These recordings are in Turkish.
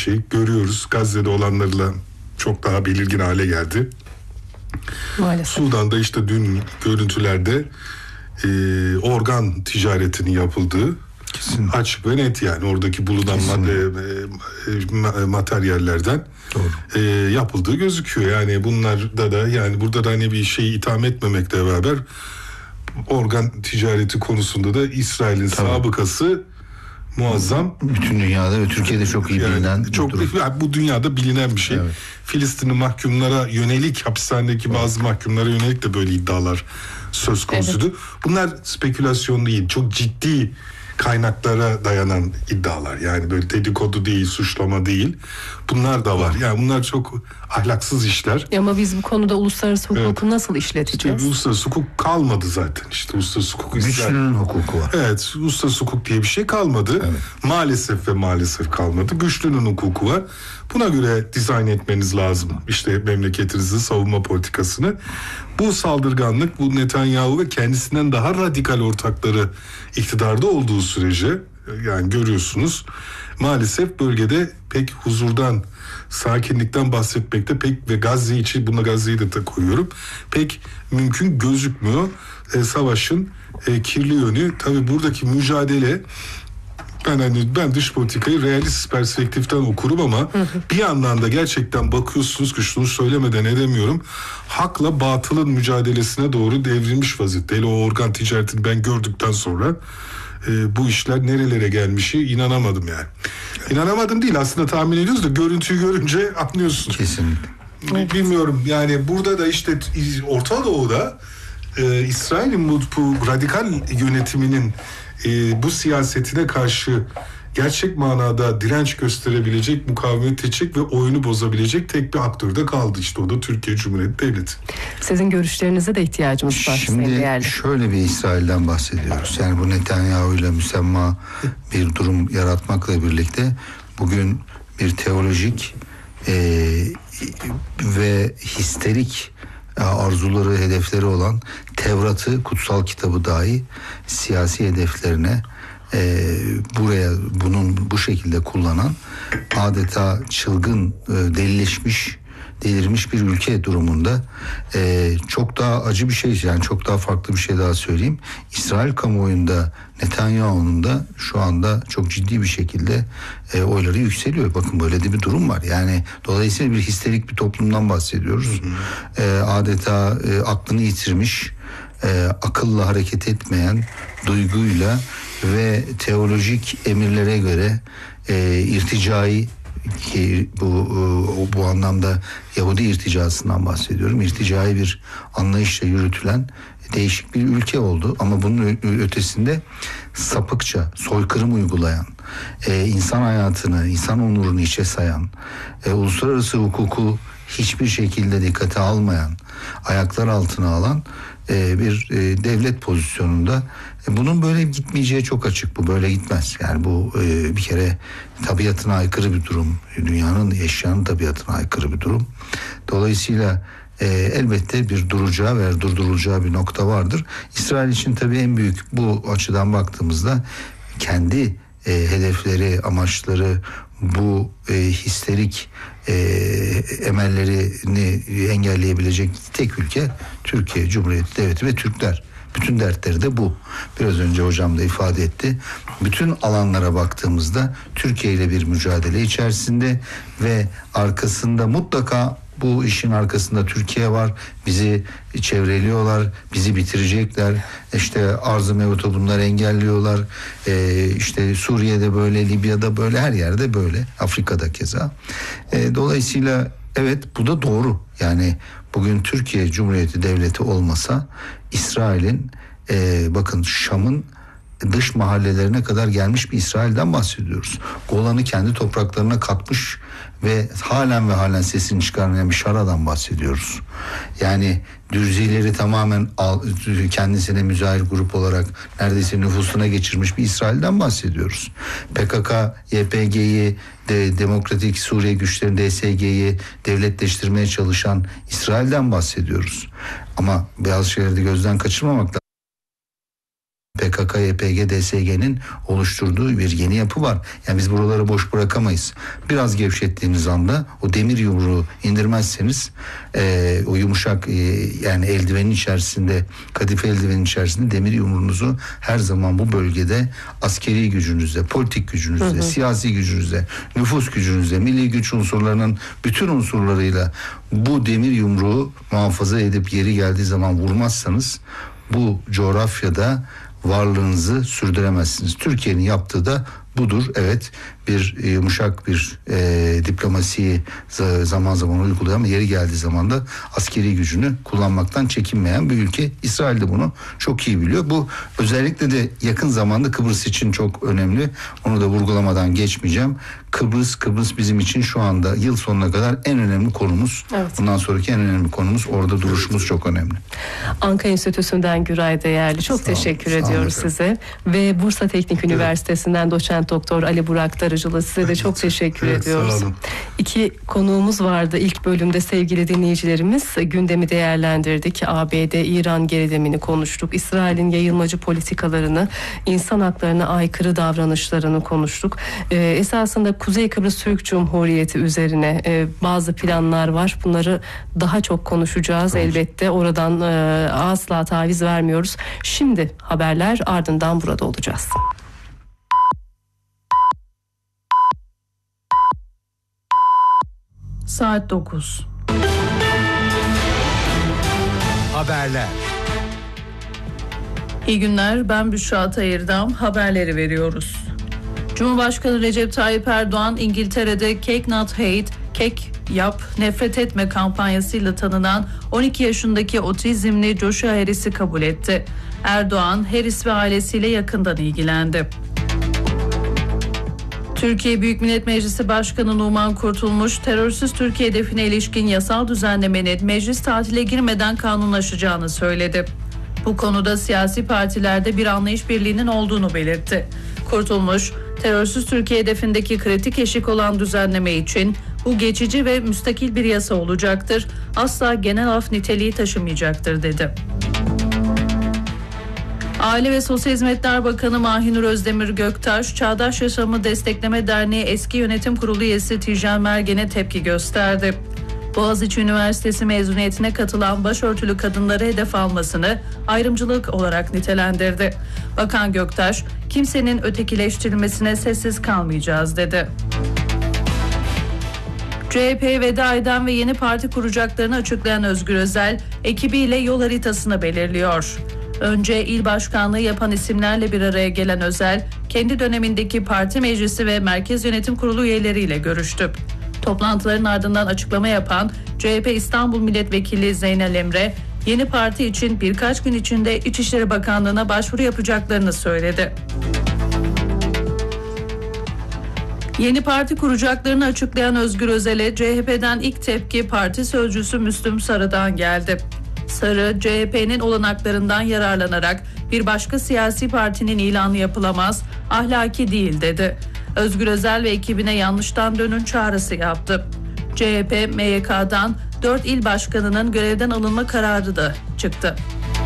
şey. Görüyoruz, Gazze'de olanlarla çok daha belirgin hale geldi. Maalesef. Sudan'da işte dün görüntülerde organ ticaretinin yapıldığı kesinlikle açık ve net, yani oradaki bulunan materyallerden yapıldığı gözüküyor. Yani bunlarda da, yani burada da hani bir şeyi itham etmemekle beraber organ ticareti konusunda da İsrail'in sabıkası muazzam. Bütün dünyada ve Türkiye'de çok iyi bilinen. Yani bu dünyada bilinen bir şey. Evet. Filistinli mahkumlara yönelik, hapishanedeki bazı mahkumlara yönelik de böyle iddialar söz konusuydu. Evet. Bunlar spekülasyon değil, çok ciddi kaynaklara dayanan iddialar. Yani böyle dedikodu değil, suçlama değil. Bunlar da var. Yani bunlar çok ahlaksız işler. Ama biz bu konuda uluslararası hukuku nasıl işleteceğiz? Uluslararası hukuk kalmadı zaten. İşte uluslararası hukuk. Güçlünün hukuku var. Evet, uluslararası hukuk diye bir şey kalmadı. Evet. Maalesef kalmadı. Güçlünün hukuku var. Buna göre dizayn etmeniz lazım. İşte memleketinizin savunma politikasını. Bu saldırganlık, bu Netanyahu ve kendisinden daha radikal ortakları iktidarda olduğu sürece, yani görüyorsunuz, maalesef bölgede pek huzurdan, sakinlikten bahsetmekte pek, ve Gazze için, buna Gazze'yi de koyuyorum, pek mümkün gözükmüyor. Savaşın kirli yönü, tabii buradaki mücadele, ben dış politikayı realist perspektiften okurum ama bir yandan da gerçekten bakıyorsunuz ki, şunu söylemeden edemiyorum, hakla batılın mücadelesine doğru devrilmiş vaziyette. Hele o organ ticaretini ben gördükten sonra bu işler nerelere gelmişi inanamadım yani. İnanamadım değil, aslında tahmin ediyoruz da görüntüyü görünce anlıyorsun. Kesinlikle. Bilmiyorum yani, burada da işte Orta Doğu'da İsrail'in bu radikal yönetiminin bu siyasetine karşı gerçek manada direnç gösterebilecek, mukavemet edecek ve oyunu bozabilecek tek bir aktör de kaldı. İşte o da Türkiye Cumhuriyeti Devleti. Sizin görüşlerinize de ihtiyacımız var. Şimdi şöyle bir İsrail'den bahsediyoruz. Yani bu Netanyahu ile müsemma bir durum yaratmakla birlikte bugün bir teolojik ve histerik arzuları, hedefleri olan Tevrat'ı, kutsal kitabı dahi siyasi hedeflerine buraya bu şekilde kullanan, adeta çılgın, delirmiş bir ülke durumunda. Çok daha acı bir şey, yani çok daha farklı bir şey daha söyleyeyim. İsrail kamuoyunda Netanyahu'nun da şu anda çok ciddi bir şekilde oyları yükseliyor. Bakın, böyle de bir durum var. Yani dolayısıyla bir histerik bir toplumdan bahsediyoruz. Adeta aklını yitirmiş, akılla hareket etmeyen, duyguyla ve teolojik emirlere göre irticai, ki bu anlamda Yahudi irticasından bahsediyorum. İrticai bir anlayışla yürütülen değişik bir ülke oldu. Ama bunun ötesinde sapıkça soykırım uygulayan, insan hayatını, insan onurunu hiçe sayan, uluslararası hukuku hiçbir şekilde dikkate almayan, ayaklar altına alan bir devlet pozisyonunda. Bunun böyle gitmeyeceği çok açık. Bu böyle gitmez. Yani bu bir kere tabiatına aykırı bir durum. Dünyanın, eşyanın tabiatına aykırı bir durum. Dolayısıyla elbette bir duracağı ve durdurulacağı bir nokta vardır. İsrail için tabii en büyük, bu açıdan baktığımızda, kendi hedefleri, amaçları, bu histerik emellerini engelleyebilecek tek ülke Türkiye Cumhuriyeti Devleti ve Türkler. Bütün dertleri de bu. Biraz önce hocam da ifade etti. Bütün alanlara baktığımızda Türkiye ile bir mücadele içerisinde ve arkasında mutlaka, bu işin arkasında Türkiye var. Bizi çevreliyorlar, bizi bitirecekler. İşte arz-ı mevzuta bunları engelliyorlar. İşte Suriye'de böyle, Libya'da böyle, her yerde böyle. Afrika'da keza. Dolayısıyla evet, bu da doğru. Yani bugün Türkiye Cumhuriyeti Devleti olmasa İsrail'in, bakın, Şam'ın dış mahallelerine kadar gelmiş bir İsrail'den bahsediyoruz. Golan'ı kendi topraklarına katmış ve halen sesini çıkarmayan bir Şara'dan bahsediyoruz. Yani Dürzileri tamamen kendisine müzahir grup olarak neredeyse nüfusuna geçirmiş bir İsrail'den bahsediyoruz. PKK, YPG'yi, Demokratik Suriye Güçleri, DSG'yi devletleştirmeye çalışan İsrail'den bahsediyoruz. Ama bazı şeyleri de gözden kaçırmamak lazım. PKK, YPG, DSG'nin oluşturduğu bir yeni yapı var. Yani biz buraları boş bırakamayız. Biraz gevşettiğiniz anda o demir yumruğu indirmezseniz o yumuşak yani eldivenin içerisinde, kadife eldivenin içerisinde demir yumruğunuzu her zaman bu bölgede askeri gücünüzle, politik gücünüzle, siyasi gücünüzle, nüfus gücünüzle, milli güç unsurlarının bütün unsurlarıyla bu demir yumruğu muhafaza edip yeri geldiği zaman vurmazsanız bu coğrafyada varlığınızı sürdüremezsiniz. Türkiye'nin yaptığı da budur. Evet, bir yumuşak bir diplomasiyi zaman zaman uyguluyor ama yeri geldiği zaman da askeri gücünü kullanmaktan çekinmeyen bir ülke. İsrail de bunu çok iyi biliyor. Bu özellikle de yakın zamanda Kıbrıs için çok önemli. Onu da vurgulamadan geçmeyeceğim. Kıbrıs bizim için şu anda yıl sonuna kadar en önemli konumuz. Evet. Bundan sonraki en önemli konumuz, orada duruşumuz çok önemli. Ankara Enstitüsü'nden Güray Değerli, çok teşekkür ediyoruz size. Ve Bursa Teknik Üniversitesi'nden doçent doktor Ali Burak Darıcılı, size de çok teşekkür ediyoruz. Sağ olun. İki konuğumuz vardı ilk bölümde sevgili dinleyicilerimiz. Gündemi değerlendirdik. ABD-İran gerilimini konuştuk. İsrail'in yayılmacı politikalarını, insan haklarına aykırı davranışlarını konuştuk. Esasında Kuzey Kıbrıs Türk Cumhuriyeti üzerine bazı planlar var. Bunları daha çok konuşacağız elbette. Oradan asla taviz vermiyoruz. Şimdi haberler, ardından burada olacağız. Saat 9. Haberler. İyi günler, ben Büşra Tayırdam. Haberleri veriyoruz. Cumhurbaşkanı Recep Tayyip Erdoğan, İngiltere'de Cake Not Hate, Kek Yap, Nefret Etme kampanyasıyla tanınan 12 yaşındaki otizmli Joshua Harris'i kabul etti. Erdoğan, Harris ve ailesiyle yakından ilgilendi. Türkiye Büyük Millet Meclisi Başkanı Numan Kurtulmuş, terörsüz Türkiye hedefine ilişkin yasal düzenlemenin meclis tatile girmeden kanunlaşacağını söyledi. Bu konuda siyasi partilerde bir anlayış birliğinin olduğunu belirtti. Kurtulmuş, terörsüz Türkiye hedefindeki kritik eşik olan düzenleme için bu geçici ve müstakil bir yasa olacaktır, asla genel af niteliği taşımayacaktır dedi. Aile ve Sosyal Hizmetler Bakanı Mahinur Özdemir Göktaş, Çağdaş Yaşamı Destekleme Derneği eski yönetim kurulu üyesi Tijen Mergen'e tepki gösterdi. Boğaziçi Üniversitesi mezuniyetine katılan başörtülü kadınları hedef almasını ayrımcılık olarak nitelendirdi. Bakan Göktaş, kimsenin ötekileştirilmesine sessiz kalmayacağız dedi. CHP'ye veda eden ve yeni parti kuracaklarını açıklayan Özgür Özel, ekibiyle yol haritasını belirliyor. Önce il başkanlığı yapan isimlerle bir araya gelen Özel, kendi dönemindeki parti meclisi ve merkez yönetim kurulu üyeleriyle görüştü. Toplantıların ardından açıklama yapan CHP İstanbul Milletvekili Zeynel Emre, yeni parti için birkaç gün içinde İçişleri Bakanlığı'na başvuru yapacaklarını söyledi. Yeni parti kuracaklarını açıklayan Özgür Özel'e CHP'den ilk tepki parti sözcüsü Müslüm Sarı'dan geldi. Sarı, CHP'nin olanaklarından yararlanarak bir başka siyasi partinin ilanı yapılamaz, ahlaki değil dedi. Özgür Özel ve ekibine yanlıştan dönün çağrısı yaptı. CHP, MYK'dan 4 il başkanının görevden alınma kararı da çıktı.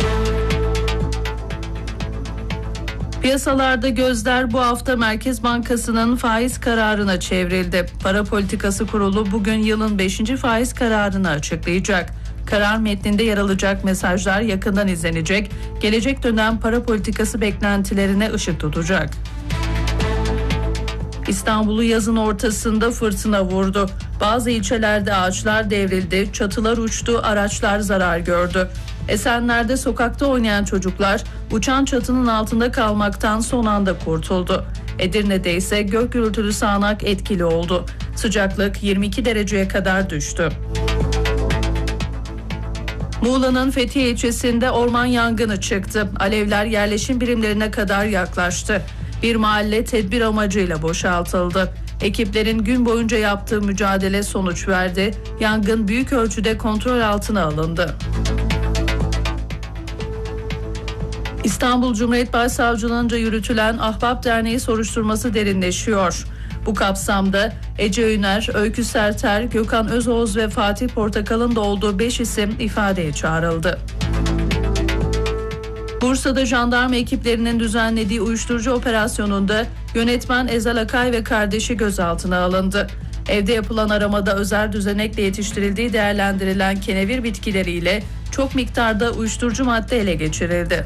Piyasalarda gözler bu hafta Merkez Bankası'nın faiz kararına çevrildi. Para Politikası Kurulu bugün yılın 5. faiz kararını açıklayacak. Karar metninde yer alacak mesajlar yakından izlenecek, gelecek dönem para politikası beklentilerine ışık tutacak. İstanbul'u yazın ortasında fırtına vurdu. Bazı ilçelerde ağaçlar devrildi, çatılar uçtu, araçlar zarar gördü. Esenler'de sokakta oynayan çocuklar uçan çatının altında kalmaktan son anda kurtuldu. Edirne'de ise gök gürültülü sağanak etkili oldu. Sıcaklık 22 dereceye kadar düştü. Muğla'nın Fethiye ilçesinde orman yangını çıktı. Alevler yerleşim birimlerine kadar yaklaştı. Bir mahalle tedbir amacıyla boşaltıldı. Ekiplerin gün boyunca yaptığı mücadele sonuç verdi. Yangın büyük ölçüde kontrol altına alındı. İstanbul Cumhuriyet Başsavcılığınca yürütülen Ahbap Derneği soruşturması derinleşiyor. Bu kapsamda Ece Üner, Öykü Serter, Gökhan Özoğuz ve Fatih Portakal'ın da olduğu 5 isim ifadeye çağrıldı. Bursa Bursa'da jandarma ekiplerinin düzenlediği uyuşturucu operasyonunda yönetmen Ezel Akay ve kardeşi gözaltına alındı. Evde yapılan aramada özel düzenekle yetiştirildiği değerlendirilen kenevir bitkileriyle çok miktarda uyuşturucu madde ele geçirildi.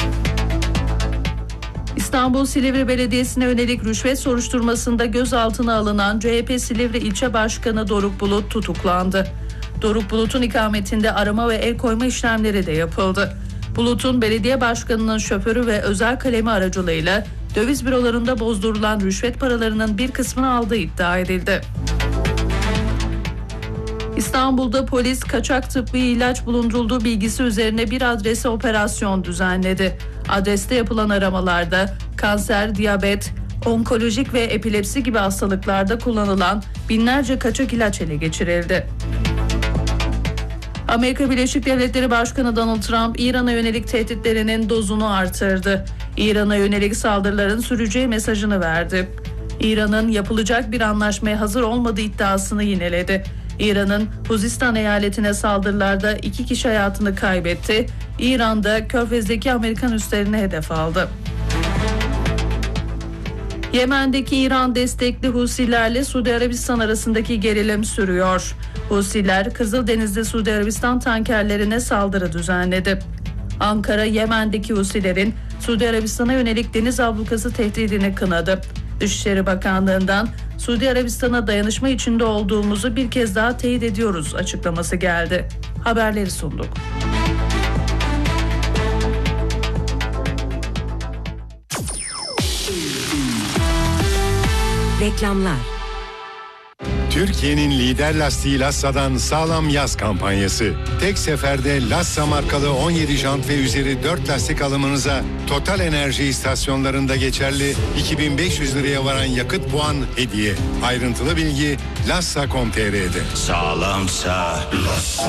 İstanbul Silivri Belediyesi'ne yönelik rüşvet soruşturmasında gözaltına alınan CHP Silivri İlçe Başkanı Doruk Bulut tutuklandı. Doruk Bulut'un ikametinde arama ve el koyma işlemleri de yapıldı. Bulut'un belediye başkanının şoförü ve özel kalemi aracılığıyla döviz bürolarında bozdurulan rüşvet paralarının bir kısmını aldığı iddia edildi. İstanbul'da polis kaçak tıbbi ilaç bulundurulduğu bilgisi üzerine bir adrese operasyon düzenledi. Adreste yapılan aramalarda kanser, diyabet, onkolojik ve epilepsi gibi hastalıklarda kullanılan binlerce kaçak ilaç ele geçirildi. Amerika Birleşik Devletleri Başkanı Donald Trump, İran'a yönelik tehditlerinin dozunu artırdı. İran'a yönelik saldırıların süreceği mesajını verdi. İran'ın yapılacak bir anlaşmaya hazır olmadığı iddiasını yineledi. İran'ın Huzistan eyaletine saldırılarda 2 kişi hayatını kaybetti. İran'da Körfez'deki Amerikan üslerine hedef aldı. Yemen'deki İran destekli Husilerle Suudi Arabistan arasındaki gerilim sürüyor. Husiler Kızıldeniz'de Suudi Arabistan tankerlerine saldırı düzenledi. Ankara, Yemen'deki Husilerin Suudi Arabistan'a yönelik deniz ablukası tehdidini kınadı. Dışişleri Bakanlığı'ndan Suudi Arabistan'a dayanışma içinde olduğumuzu bir kez daha teyit ediyoruz açıklaması geldi. Haberleri sunduk. Reklamlar. Türkiye'nin lider lastiği Lassa'dan sağlam yaz kampanyası. Tek seferde Lassa markalı 17 jant ve üzeri 4 lastik alımınıza Total Enerji istasyonlarında geçerli 2500 liraya varan yakıt puan hediye. Ayrıntılı bilgi lassa.com.tr'de. Sağlamsa Lassa.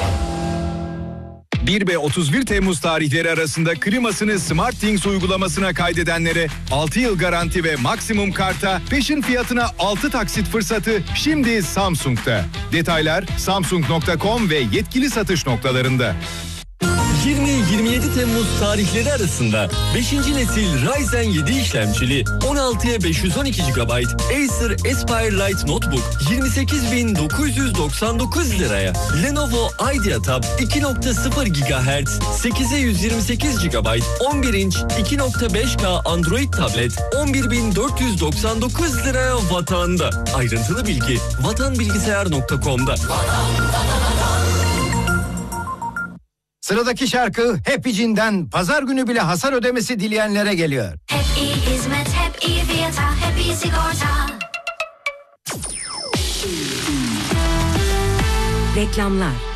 1 ve 31 Temmuz tarihleri arasında klimasını SmartThings uygulamasına kaydedenlere 6 yıl garanti ve maksimum karta peşin fiyatına 6 taksit fırsatı şimdi Samsung'da. Detaylar samsung.com ve yetkili satış noktalarında. 20-27 Temmuz tarihleri arasında 5. nesil Ryzen 7 işlemcili 16'ya 512 GB Acer Aspire Lite Notebook 28.999 liraya. Lenovo IdeaTab 2.0 GHz 8'e 128 GB 11 inç 2.5K Android tablet 11.499 liraya Vatan'da. Ayrıntılı bilgi vatanbilgisayar.com'da. Sıradaki şarkı Happy Cin'den pazar günü bile hasar ödemesi dileyenlere geliyor. Hep iyi hizmet, hep iyi fiyata, hep iyi sigorta. Reklamlar.